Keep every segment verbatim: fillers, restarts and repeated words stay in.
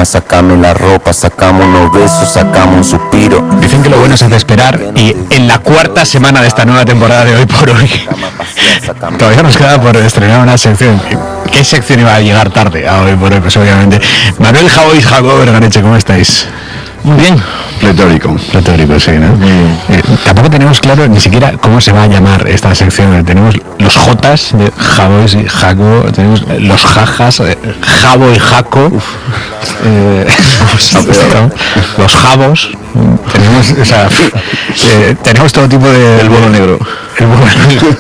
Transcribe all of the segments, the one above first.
pena, sacame la ropa, sacamos unos besos, sacamos un suspiro. Dicen que lo bueno se hace esperar, y en la cuarta semana de esta nueva temporada de Hoy por Hoy todavía nos queda por estrenar una sección. ¿Qué sección iba a llegar tarde a Hoy por Hoy? Pues obviamente Manuel Javois, Jacobo Bergareche, ¿cómo estáis? Muy bien. Pletórico. Pletórico, sí, ¿no? Muy bien. Eh, tampoco tenemos claro ni siquiera cómo se va a llamar esta sección. Tenemos los Jotas de Javois y Jaco, tenemos los Jajas, eh, Javo y Jaco, eh, los Javos, tenemos, o sea, eh, tenemos todo tipo de... El bono negro. El bono negro.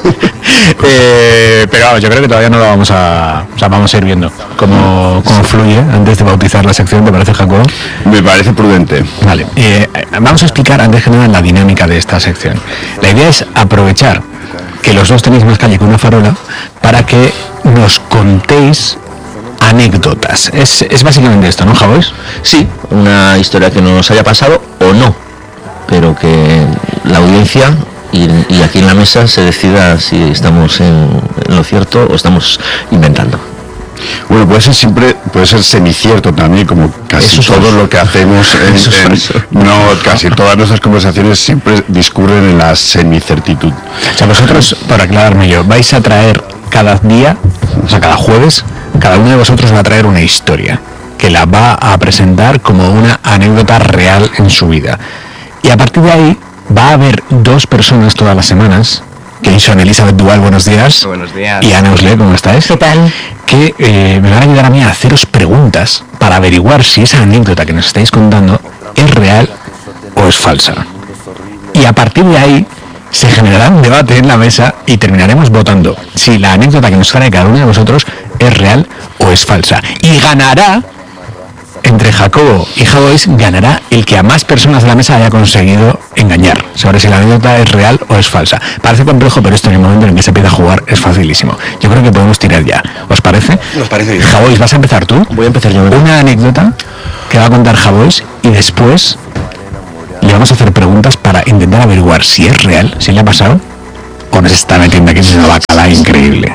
eh, pero vamos, yo creo que todavía no lo vamos a... O sea, vamos a ir viendo cómo, cómo fluye antes de bautizar la sección. ¿Te parece, Jacobo? Me parece prudente. Vale, eh, vamos a explicar antes que nada la dinámica de esta sección. La idea es aprovechar que los dos tenéis más calle que una farola para que nos contéis anécdotas. Es, es básicamente esto, ¿no, Javois? Sí, una historia que nos haya pasado o no, pero que la audiencia y, y aquí en la mesa se decida si estamos en, en lo cierto o estamos inventando. Bueno, puede ser siempre, puede ser semicierto también, como casi Eso todo es lo que hacemos en, Eso es en- falso. no, casi todas nuestras conversaciones siempre discurren en la semicertitud. O sea, vosotros, para aclararme yo, vais a traer cada día, o sea, cada jueves, cada uno de vosotros va a traer una historia que la va a presentar como una anécdota real en su vida. Y a partir de ahí va a haber dos personas todas las semanas, que son Elizabeth Dual, buenos días. Buenos días. Y Ana Usle, ¿cómo estáis? ¿Qué tal? Que eh, me van a ayudar a mí a haceros preguntas para averiguar si esa anécdota que nos estáis contando es real o es falsa. Y a partir de ahí se generará un debate en la mesa y terminaremos votando si la anécdota que nos trae cada uno de vosotros es real o es falsa. Y ganará, entre Jacobo y Javois, ganará el que a más personas de la mesa haya conseguido engañar sobre si la anécdota es real o es falsa. Parece complejo, pero esto en el momento en que se empieza a jugar es facilísimo. Yo creo que podemos tirar ya. ¿Os parece? Nos parece bien. Javois, ¿vas a empezar tú? Voy a empezar yo. Una anécdota que va a contar Javois y después le vamos a hacer preguntas para intentar averiguar si es real, si le ha pasado o nos está metiendo aquí en una bacala increíble.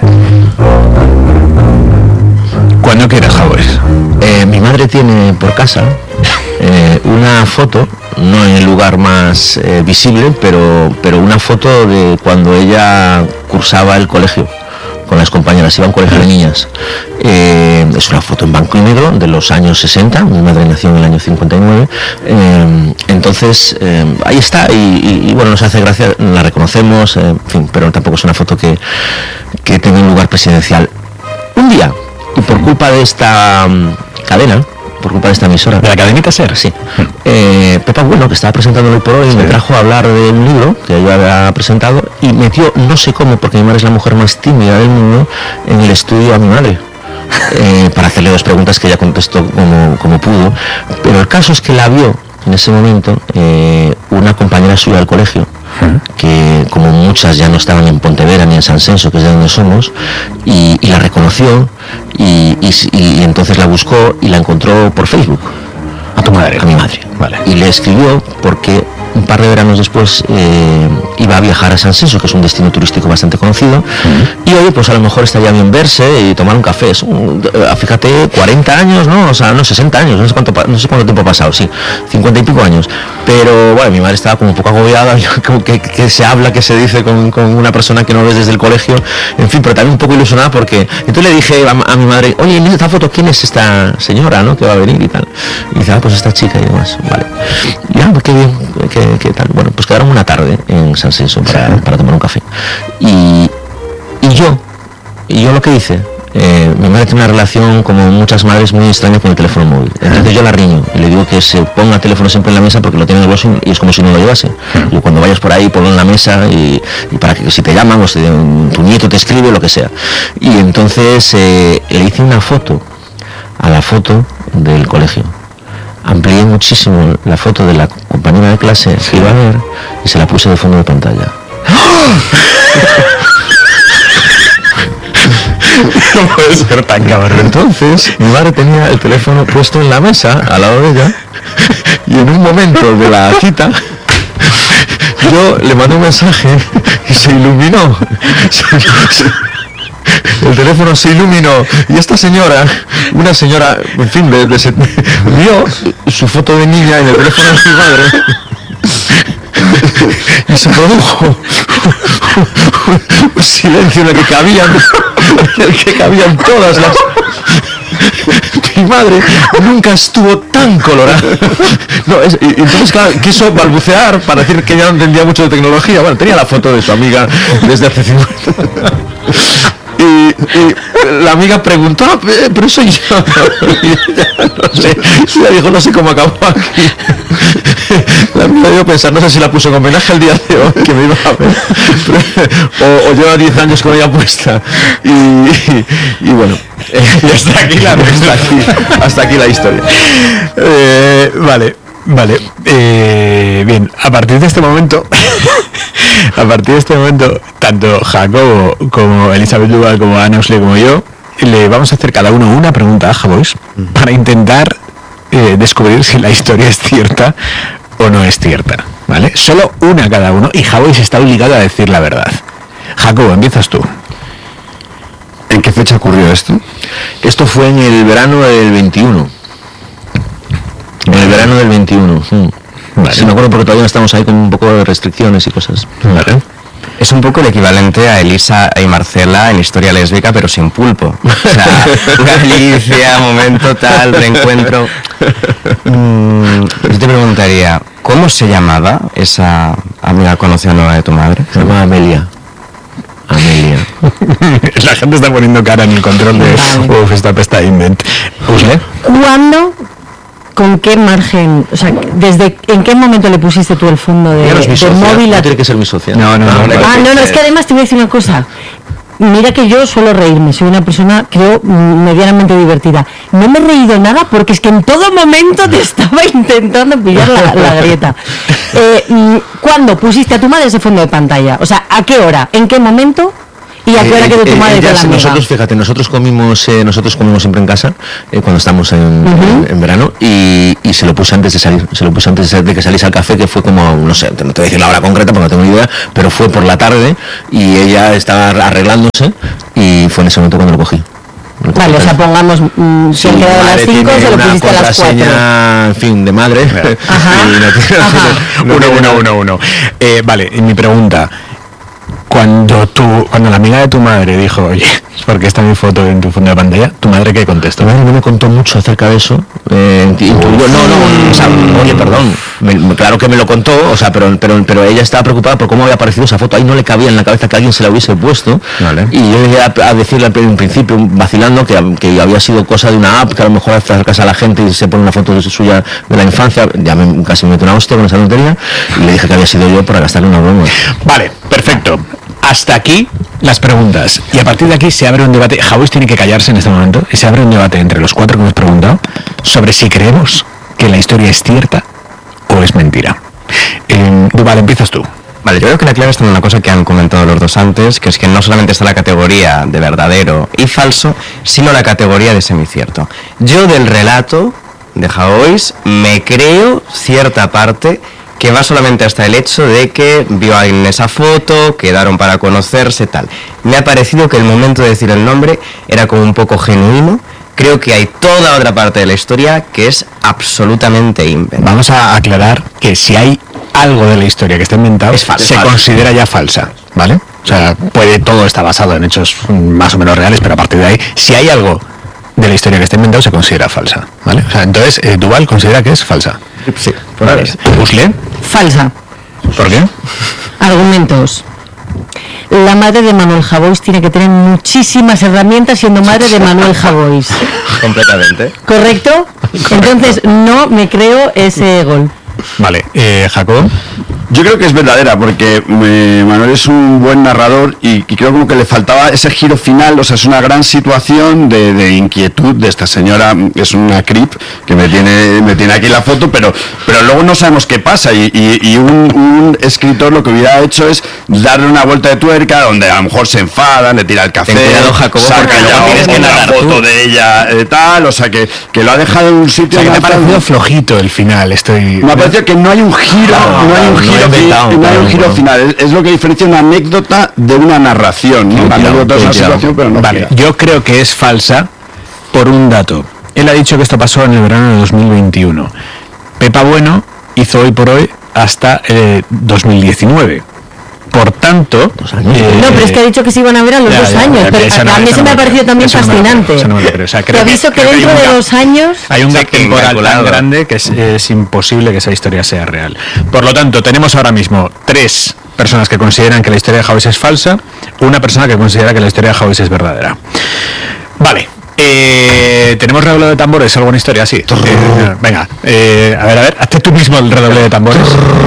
Cuando quieras, Javois. Eh, mi madre tiene por casa eh, una foto, no en el lugar más eh, visible, pero, pero una foto de cuando ella cursaba el colegio con las compañeras, iba a un colegio de niñas. Eh, es una foto en blanco y negro de los años sesenta, mi madre nació en el año cincuenta y nueve, eh, entonces eh, ahí está, y, y, y bueno, nos hace gracia, la reconocemos, eh, en fin, pero tampoco es una foto que, que tenga un lugar presidencial. Un día, y por culpa de esta um, cadena, por culpa de esta emisora, ¿De la cadenita SER? sí, eh, Pepa Bueno, que estaba presentando Hoy por Hoy, me trajo a hablar de un libro que yo había presentado y metió, no sé cómo, porque mi madre es la mujer más tímida del mundo, en el estudio a mi madre. Eh, para hacerle dos preguntas que ella contestó como, como pudo, pero el caso es que la vio en ese momento eh, una compañera suya del colegio, que como muchas ya no estaban en Pontevedra ni en San Senso, que es de donde somos, y, y la reconoció y, y, y entonces la buscó y la encontró por Facebook. A tu madre. A mi madre. Vale. Y le escribió porque un par de veranos después eh, iba a viajar a San Senso, que es un destino turístico bastante conocido, uh-huh. y oye, pues a lo mejor estaría bien verse y tomar un café. Es un, fíjate, cuarenta años, ¿no? O sea, no, sesenta años, no sé cuánto, no sé cuánto tiempo ha pasado, sí, cincuenta y pico años. Pero bueno, mi madre estaba como un poco agobiada, como que, que se habla, que se dice con, con una persona que no ves desde el colegio, en fin, pero también un poco ilusionada porque... Entonces le dije a, a mi madre, oye, en esta foto, ¿quién es esta señora, no? Que va a venir y tal. Y dice, ah, pues esta chica y demás, vale. Ya, pues qué bien, qué, qué tal. Bueno, pues quedaron una tarde en San Senso para, para tomar un café. Y, y yo, y yo lo que hice, eh, mi madre tiene una relación, como muchas madres, muy extraña con el teléfono móvil. Entonces yo la riño y le digo que se ponga el teléfono siempre en la mesa porque lo tiene en el bolso y es como si no lo llevase. Y cuando vayas por ahí, ponlo en la mesa y, y para que si te llaman o si tu nieto te escribe, lo que sea. Y entonces eh, le hice una foto a la foto del colegio. Amplié muchísimo la foto de la compañera de clase que iba a ver y se la puse de fondo de pantalla. No puede ser tan cabrón. Entonces, mi madre tenía el teléfono puesto en la mesa, al lado de ella, y en un momento de la cita, yo le mandé un mensaje y se iluminó. Se, se, el teléfono se iluminó y esta señora, una señora, en fin, de, de, de, vio su foto de niña en el teléfono de su madre y se produjo un silencio en el que cabían, en el que cabían todas las... Mi madre nunca estuvo tan colorada. No, es, y, entonces, claro, quiso balbucear para decir que ya no entendía mucho de tecnología. Bueno, tenía la foto de su amiga desde hace cincuenta. Y, y la amiga preguntó, ah, pero soy yo. Y ella, no sé, y ella dijo, no sé cómo acabó aquí. La amiga dio a pensar, no sé si la puso en homenaje al día de hoy, que me iba a ver, o, o lleva diez años con ella puesta. Y, y, y bueno, y hasta aquí la hasta aquí, hasta aquí la historia. Eh, vale, vale. Eh, bien, a partir de este momento, a partir de este momento, tanto Jacobo como Elizabeth Duval, como Ana Usle, como yo, le vamos a hacer cada uno una pregunta a Javois para intentar eh, descubrir si la historia es cierta o no es cierta, ¿vale? Solo una cada uno y Javois está obligado a decir la verdad. Jacobo, empiezas tú. ¿En qué fecha ocurrió esto? Esto fue en el verano del veintiuno. En el verano del veintiuno. Mm. Vale. Sí, me acuerdo porque todavía estamos ahí con un poco de restricciones y cosas. Vale. Es un poco el equivalente a Elisa y Marcela en Historia Lésbica, pero sin pulpo. O sea, Galicia, momento tal, reencuentro. Mm, yo te preguntaría, ¿cómo se llamaba esa amiga conocida nueva de tu madre? Se llamaba Amelia. Amelia. La gente está poniendo cara en el control de vale. Uf, esta pesta invent. ¿Usted? ¿Cuándo? ¿Con qué margen? O sea, ¿desde en qué momento le pusiste tú el fondo de, No es mi de socia, móvil? no A... tiene que ser mi socia. No, no, no. Ah, no, no, es que además te voy a decir una cosa. Mira que yo suelo reírme, soy una persona, creo, medianamente divertida. No me he reído nada porque es que en todo momento te estaba intentando pillar la, la grieta. Eh, ¿Cuándo pusiste a tu madre ese fondo de pantalla? O sea, ¿a qué hora? ¿En qué momento? ¿Y a qué hora quedó tu madre eh, con la amiga? Nosotros, fíjate, nosotros comimos eh, nosotros comimos siempre en casa eh, cuando estamos en, uh-huh. en, en verano y, y se lo puse antes de salir, se lo puse antes de que saliese al café, que fue como, no sé, no te voy a decir la hora concreta porque no tengo ni idea, pero fue por la tarde y ella estaba arreglándose y fue en ese momento cuando lo cogí. Vale, o sea, pongamos, mmm, si han quedado a las cinco, se lo pusiste a las cuatro. En fin, de madre. Ajá. no, Ajá. No, uno, uno, uno, uno. Eh, vale, y mi pregunta. Cuando tú, cuando la amiga de tu madre dijo, oye, ¿por qué está mi foto en tu fondo de pantalla? ¿Tu madre qué contestó? Tu madre no me contó mucho acerca de eso. Eh, intuyó, no, no, o sea, oye, perdón, me, claro que me lo contó, o sea, pero, pero, pero ella estaba preocupada por cómo había aparecido esa foto. Ahí no le cabía en la cabeza que alguien se la hubiese puesto. Vale. Y yo llegué a, a decirle en principio, vacilando, que, que había sido cosa de una app, que a lo mejor acercas a la gente y se pone una foto de su, suya de la infancia. Ya me, casi me metí una hostia con esa tontería y le dije que había sido yo para gastarle una broma. Vale, perfecto. Hasta aquí las preguntas. Y a partir de aquí se abre un debate. Javois tiene que callarse en este momento. Y se abre un debate entre los cuatro que hemos preguntado sobre si creemos que la historia es cierta o es mentira. Eh, Duval, empiezas tú. Vale, yo creo que la clave está en una cosa que han comentado los dos antes, que es que no solamente está la categoría de verdadero y falso, sino la categoría de semicierto. Yo del relato de Javois me creo cierta parte que va solamente hasta el hecho de que vio a alguien en esa foto, quedaron para conocerse, tal. Me ha parecido que el momento de decir el nombre era como un poco genuino. Creo que hay toda otra parte de la historia que es absolutamente inventada. Vamos a aclarar que si hay algo de la historia que está inventado, es falso, se falso. considera ya falsa, ¿vale? O sea, puede todo está basado en hechos más o menos reales, pero a partir de ahí, si hay algo de la historia que está inventado, se considera falsa, ¿vale? O sea, entonces, eh, Duval considera que es falsa. Sí, por Vale. ¿Usle? Falsa. ¿Por qué? Argumentos. La madre de Manuel Javois tiene que tener muchísimas herramientas siendo madre de Manuel Javois. completamente. ¿Correcto? Entonces no me creo ese gol. Vale, eh, Jacob. Yo creo que es verdadera, porque eh, Manuel es un buen narrador y, y creo como que le faltaba ese giro final. O sea, es una gran situación de, de inquietud de esta señora, es una creep que me tiene me tiene aquí la foto, pero pero luego no sabemos qué pasa y, y, y un, un escritor lo que hubiera hecho es darle una vuelta de tuerca donde a lo mejor se enfadan, le tira el café, Ten cuidado, Jacobo, saca ya tienes que una narrar foto tú. de ella, eh, tal, o sea, que, que lo ha dejado en un O sitio... sea, que me ha más- parecido flojito el final, estoy... me ha parecido que no hay un giro, no, no hay un giro giro, inventado, fi- no hay claro, un giro bueno. final. Es, es lo que diferencia una anécdota de una narración, ¿no? La Claro, anécdota es una claro. situación, pero no Vale, gira. yo creo que es falsa por un dato. Él ha dicho que esto pasó en el verano de dos mil veintiuno. Pepa Bueno hizo Hoy por Hoy hasta eh, dos mil diecinueve. Por tanto... años. eh, No, pero es que ha dicho que se iban a ver a los ya, dos ya, años. ya, Pero esa no- a mí esa se no me ha me parecido creo, también esa no me la creo, fascinante. esa no me la creo. O sea, Te creo que- aviso que creo que hay dentro un de gap- dos años... Hay un Sí, gap que temporal tan inmaculado. grande que es, es imposible que esa historia sea real. Por lo tanto, tenemos ahora mismo tres personas que consideran que la historia de Javis es falsa, una persona que considera que la historia de Javis es verdadera. Vale. Eh, ¿Tenemos redoble de tambores? ¿Alguna historia así? Eh, venga, eh, a ver, a ver, hazte tú mismo el redoble de tambores.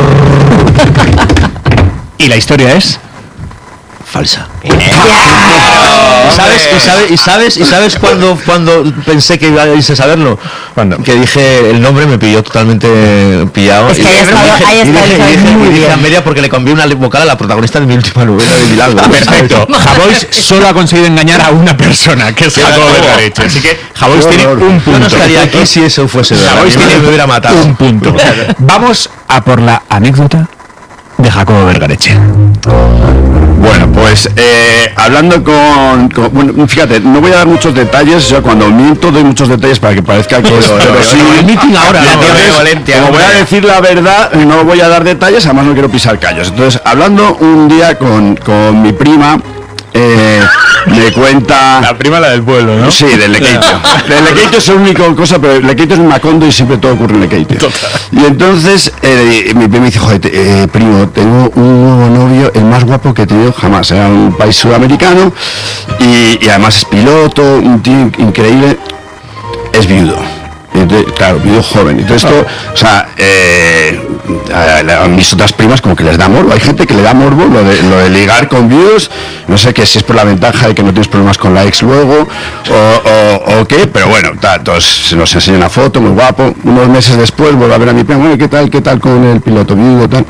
¿Y la historia es? Falsa. ¿Y sabes, y sabes, y sabes, y sabes cuando, cuando pensé que iba a irse a saberlo? ¿Cuándo? Que dije el nombre me pilló totalmente pillado. Es que Y ahí dije- estaba- y dije- ahí y estaba, dije- sabes y dije- muy y dije bien. a media porque le cambié una vocal a la protagonista de mi última novela de Milagro. Perfecto. Javois solo ha conseguido engañar a una persona, que es Jacobo de Gareche. Así que Javois tiene un Yo punto. no estaría aquí si eso fuese verdad. Javois Yo tiene me hubiera matado. un punto. Vamos a por la anécdota de Jacobo Vergareche. Bueno, pues eh, hablando con, con- bueno, fíjate, no voy a dar muchos detalles, yo cuando miento doy muchos detalles para que parezca que es, pero sí, el meeting ahora, y no, entonces, benevolencia, como voy a hombre. decir la verdad, no voy a dar detalles, además no quiero pisar callos. Entonces, hablando un día con, con mi prima, eh, me cuenta... prima, la del pueblo, ¿no? Sí, del Lequeitio. Del Lequeitio es la única cosa, pero el Lequeitio es un Macondo y siempre todo ocurre en Lequeitio. Y entonces eh, mi primo me dice, joder, te- eh, primo, tengo un nuevo novio, el más guapo que he tenido jamás. Era un país sudamericano y, y además es piloto, un tío increíble, es viudo. Entonces, claro, viudo joven. Entonces esto, o sea, eh, a, a mis otras primas como que les da morbo. Hay gente que le da morbo lo de, lo de ligar con viudos. No sé que si es por la ventaja de que no tienes problemas con la ex luego o, o, o qué, pero bueno, ta, entonces se nos enseña una foto, muy guapo. Unos meses después vuelvo a ver a mi prima, bueno, ¿qué tal, qué tal con el piloto viudo, tal?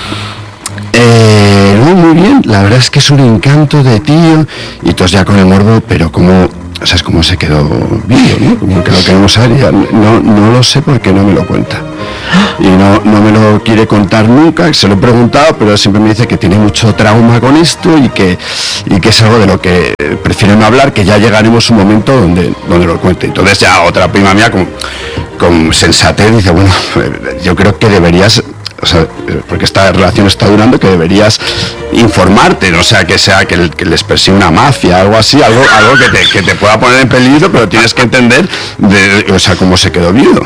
Eh, no, muy bien, la verdad es que es un encanto de tío y entonces ya con el morbo, pero como, o sea, es como se quedó vivo, ¿no? Como que lo queremos saber, ya no, no lo sé porque no me lo cuenta y no, no me lo quiere contar nunca, se lo he preguntado, pero siempre me dice que tiene mucho trauma con esto y que, y que es algo de lo que prefiere no hablar, que ya llegaremos un momento donde, donde lo cuente. Entonces ya otra prima mía con, con sensatez dice, bueno, yo creo que deberías, o sea, porque esta relación está durando, que deberías informarte, no sea que sea que, el- que les persigue una mafia, algo así, algo, algo que te, que te pueda poner en peligro, pero tienes que entender, de, o sea, cómo se quedó viudo.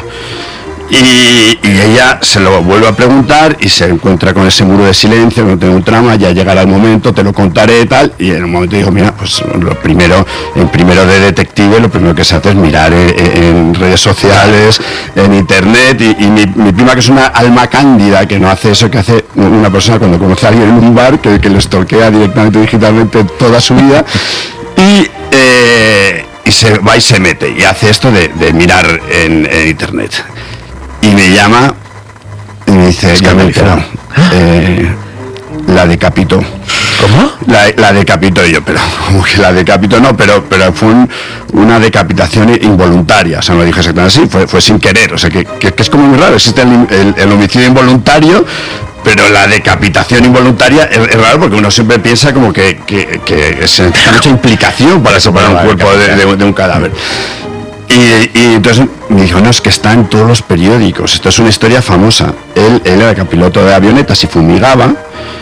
Y, y ella se lo vuelve a preguntar y se encuentra con ese muro de silencio, no tengo un trama, ya llegará el momento, te lo contaré tal, y en un momento digo, mira, pues lo primero, en primero de detective, lo primero que se hace es mirar en, en redes sociales, en internet, y, y mi, mi prima, que es una alma cándida, que no hace eso que hace una persona cuando conoce a alguien en un bar, que, que le stalkea directamente digitalmente toda su vida, y eh, y se va y se mete y hace esto de, de mirar en, en internet. Y me llama y me dice, ya me he enterado, eh, la decapitó. ¿Cómo? La, la decapitó y yo, pero como que la decapitó, no, pero pero fue un- una decapitación involuntaria, o sea, no lo dije exactamente así, fue, fue sin querer, o sea, que, que- que es como muy raro, existe el, el- el homicidio involuntario, pero la decapitación involuntaria es, es raro porque uno siempre piensa como que, que, que se necesita mucha implicación para separar un cuerpo de, de- de un cadáver. Y, y entonces me dijo, no, es que está en todos los periódicos, esto es una historia famosa. Él, él era piloto de avionetas y fumigaba,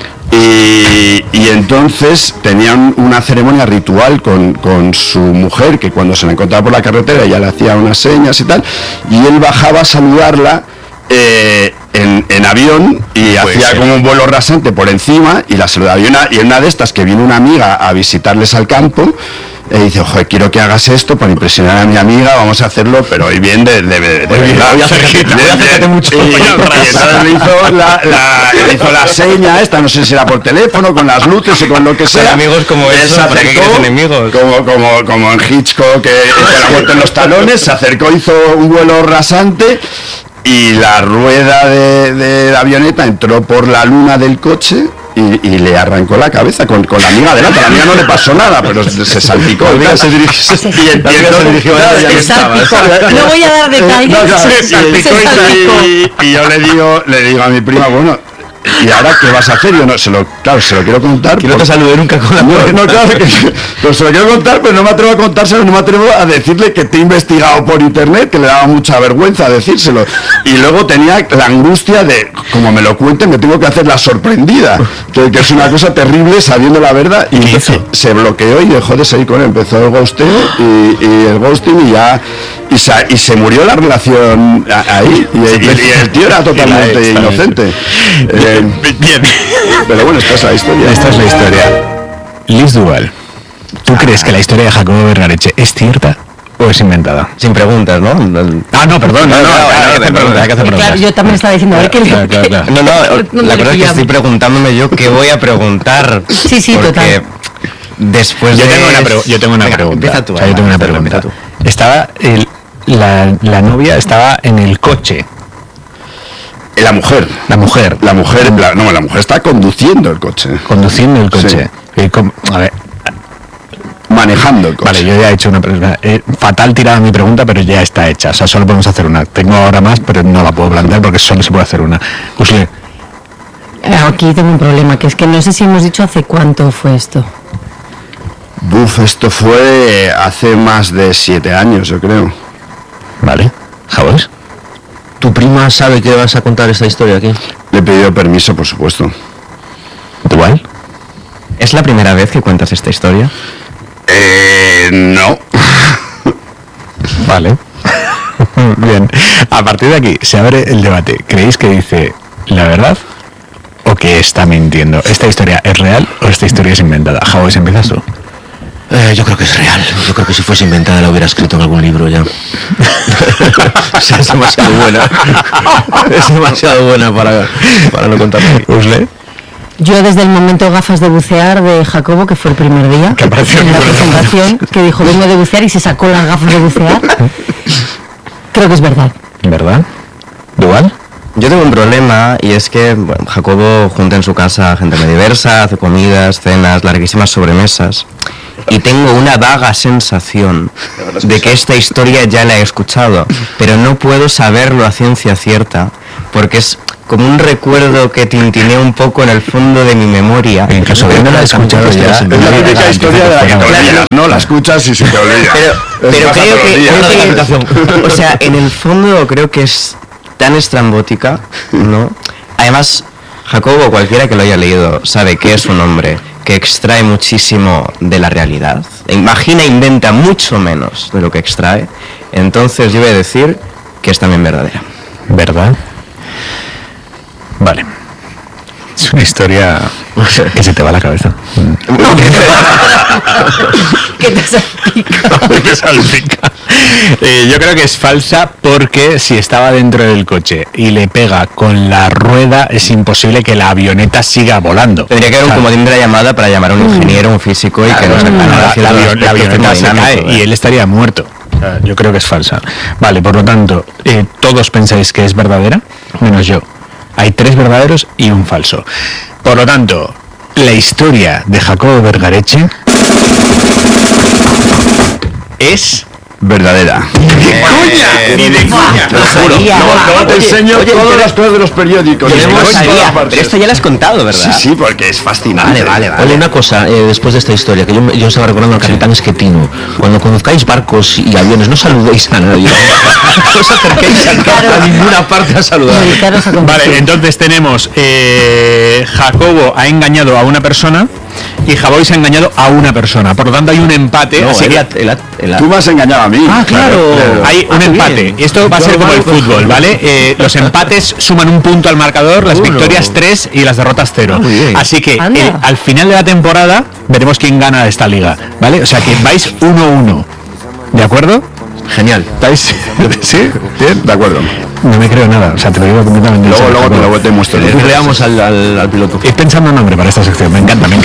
y, y entonces tenían una ceremonia ritual con, con su mujer, que cuando se la encontraba por la carretera ella le hacía unas señas y tal, y él bajaba a saludarla eh, en, en avión y hacía como un vuelo rasante por encima y la saludaba. Y una, y en una de estas que vino una amiga a visitarles al campo, y dice, ojo, quiero que hagas esto para impresionar a mi amiga, vamos a hacerlo, pero hoy bien de, de, de, de verdad. Voy a acércate- De- voy a de- acércate mucho. y- y entonces le hizo la, la, le hizo la seña esta, no sé si era por teléfono, con las luces o con lo que sea. amigos como Él eso, se ¿para qué acercó, quieres enemigos? Como, como, como en Hitchcock, que con la vuelta en los talones, se acercó, hizo un vuelo rasante y la rueda de, de la avioneta entró por la luna del coche y, y le arrancó la cabeza con, con la amiga delante. A la amiga no le pasó nada, pero se, se salpicó. La amiga se dirigió- y, y, la amiga se dirigió a ella, ya no Se estaba. salpicó. No voy a dar detalles. no, no, Se se salpicó salpicó. y, y yo le digo, le digo a mi prima, bueno, ¿y ahora qué vas a hacer? Yo no, se lo, claro, se lo quiero contar. Que no te saludé nunca con la No, mano. no, claro que pero se lo quiero contar, pero no me atrevo a contárselo, no me atrevo a decirle que te he investigado por internet, que le daba mucha vergüenza decírselo. Y luego tenía la angustia de, como me lo cuenten, me tengo que hacer la sorprendida, que, que es una cosa terrible sabiendo la verdad. Y entonces se bloqueó y dejó de seguir con él. Empezó el ghosteo y, y el ghosting y ya y se, y se murió la relación ahí. Y, y, y el tío era totalmente inocente. Eh, Bien. pero bueno, esta es la historia. Esta es la historia. Liz Duval, ¿tú crees que la historia de Jacobo Vergareche es cierta o es inventada? Sin preguntas, ¿no? Ah, no, perdón, no, no, no, hay que hacer preguntas, hay que hacer Claro, preguntas. yo también estaba diciendo, a ver qué Claro, claro, claro. No, no, ¿Dónde la le verdad es que pillamos? estoy preguntándome yo qué voy a preguntar. Sí, sí, porque total. Después Yo de... tengo una, pregu- yo tengo una Venga, pregunta. Empieza tú. O sea, yo Ana, tengo una empieza tú, pregunta. empieza tú. Estaba el, la, la novia estaba en el coche. La mujer. La mujer. La mujer, la- no, la mujer está conduciendo el coche. Conduciendo el coche. Y com- a ver, Manejando el coche. vale, yo ya he hecho una pregunta. Eh, fatal tirada mi pregunta, pero ya está hecha. O sea, solo podemos hacer una. Tengo ahora más, pero no la puedo plantear porque solo se puede hacer una. Usle, Aquí tengo un problema, que es que no sé si hemos dicho hace cuánto fue esto. Buf, esto fue hace más de siete años, yo creo. ¿vale? ¿Jabos? ¿Tu prima sabe que vas a contar esta historia aquí? Le he pedido permiso, por supuesto. ¿Duval? ¿Es la primera vez que cuentas esta historia? Eh, no. Vale. Bien. A partir de aquí se abre el debate. ¿Creéis que dice la verdad o que está mintiendo? ¿Esta historia es real o esta historia es inventada? Jabos, empiezas tú. Eh, yo creo que es real. Yo creo que si fuese inventada la hubiera escrito en algún libro ya. O sea, es demasiado buena. Es demasiado buena para, para no contarla aquí. ¿Usle? Yo desde el momento gafas de bucear de Jacobo, que fue el primer día, Que apareció en la en el presentación, que dijo vengo de bucear y se sacó las gafas de bucear, creo que es verdad. ¿Verdad? ¿Duval? Yo tengo un problema y es que bueno, Jacobo junta en su casa gente muy diversa, hace comidas, cenas, larguísimas sobremesas. Y tengo una vaga sensación de que esta historia ya la he escuchado, pero no puedo saberlo a ciencia cierta, porque es como un recuerdo que tintinea un poco en el fondo de mi memoria. Incluso viendo la he escuchado ya. Es la típica historia de la que te olvidas, ¿no? La escuchas y se te olvida. Pero, pero Pasa creo todos los que, días. creo que- o sea, en el fondo creo que es tan estrambótica, ¿no? Además, Jacobo, cualquiera que lo haya leído, sabe que es un hombre que extrae muchísimo de la realidad. Imagina, inventa mucho menos de lo que extrae. Entonces yo voy a decir que es también verdadera. ¿Verdad? Vale. Es una historia que se te va a la cabeza. ¿Qué te salpica? Que salpica. Eh, yo creo que es falsa porque si estaba dentro del coche y le pega con la rueda, es imposible que la avioneta siga volando. Tendría que haber un Claro. comodín de la llamada para llamar a un ingeniero, un físico y que nos Claro, aclarara la, ciertos la avion- la aspectos avioneta se cae termodinámicos, y ¿eh? él estaría muerto. O sea, yo creo que es falsa. Vale, por lo tanto, eh, todos pensáis que es verdadera, menos yo. Hay tres verdaderos y un falso. Por lo tanto, la historia de Jacobo Vergareche es Verdadera. ni de coña. Lo sabía. Luego, luego te Oye, enseño oye, todas pero- las cosas de los periódicos. Yo Y no en todas sabía, partes. pero esto ya lo has contado, ¿verdad? Sí, sí, porque es fascinante. Vale, vale, vale. Oye, una cosa, eh, después de esta historia, que yo, me- yo estaba recordando al capitán Esquetino. Cuando conozcáis barcos y aviones, no saludéis a nadie. No os acerquéis a, ca- a ninguna parte a saludar. Dedicaros a Vale, conducir. entonces tenemos eh, Jacobo ha engañado a una persona y Javois ha engañado a una persona. Por lo tanto hay un empate. No, así el que at- el at- el at- Tú me has engañado a mí. Ah, claro. hay un Ah, qué empate. bien. Esto va a ser Yo como el valgo- fútbol, ¿vale? Eh, los empates suman un punto al marcador, las Uno. victorias tres y las derrotas cero. Ah, muy bien. Así que Anda. eh, al final de la temporada veremos quién gana esta liga, ¿vale? O sea que vais uno uno. ¿De acuerdo? Genial. ¿Estáis? ¿Sí? Bien, de acuerdo. No me creo nada, o sea, te lo digo completamente en Luego, serio, luego te Jacobo. lo te muestro. Le, le damos al, al, al piloto. Ir pensando un nombre para esta sección, me encanta, me encanta.